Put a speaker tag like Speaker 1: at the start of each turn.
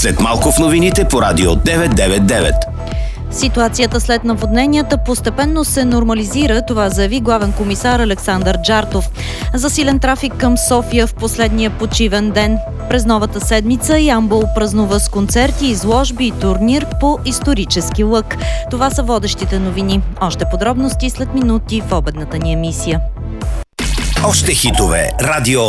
Speaker 1: След малко в новините по Радио 999.
Speaker 2: Ситуацията след наводненията постепенно се нормализира, това заяви главен комисар Александър Джартов. Засилен трафик към София в последния почивен ден. През новата седмица Ямбол празнува с концерти, изложби и турнир по исторически лък. Това са водещите новини. Още подробности след минути в обедната ни емисия.
Speaker 1: Още хитове. Радио